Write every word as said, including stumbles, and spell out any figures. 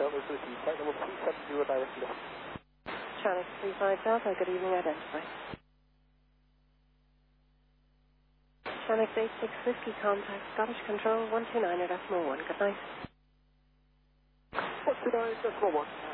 Delta is with you. Flight level three seven zero, direct lift. Charlie three five Delta, good evening, identify. Channel eight six Whiskey, contact Scottish Control one two nine decimal one, good night. one two nine decimal one.